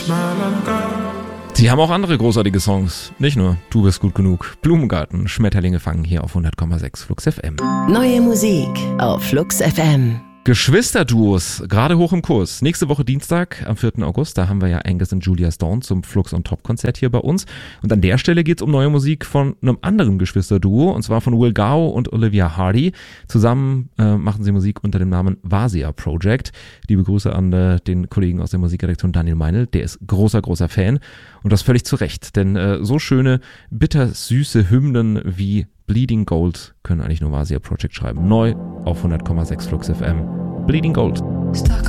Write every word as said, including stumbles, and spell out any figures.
Sie haben auch andere großartige Songs, nicht nur Du bist gut genug. Blumengarten, Schmetterlinge fangen hier auf hundert Komma sechs Flux F M. Neue Musik auf Flux F M. Geschwisterduos, gerade hoch im Kurs. Nächste Woche Dienstag, am vierten August, da haben wir ja Angus und Julia Stone zum Flux on Top Konzert hier bei uns. Und an der Stelle geht's um neue Musik von einem anderen Geschwisterduo, und zwar von Will Gao und Olivia Hardy. Zusammen äh, machen sie Musik unter dem Namen Vasia Project. Liebe Grüße an äh, den Kollegen aus der Musikredaktion Daniel Meinl, der ist großer, großer Fan. Und das völlig zu Recht, denn äh, so schöne, bittersüße Hymnen wie Bleeding Gold können eigentlich nur Vasia Project schreiben. Neu auf hundert Komma sechs Flux F M. Bleeding Gold. Stuck